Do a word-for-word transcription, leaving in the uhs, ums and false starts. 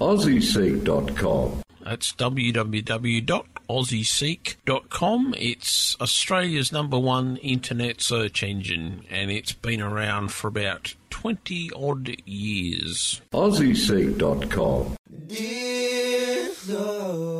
aussie seek dot com. That's w w w dot aussie seek dot com. It's Australia's number one internet search engine, and it's been around for about twenty odd years. aussie seek dot com. Dear Lord.